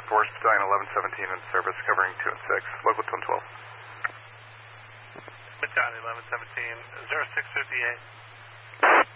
Force Battalion 1117 in service covering 2 and 6, local 1012. Battalion 1117, 0658.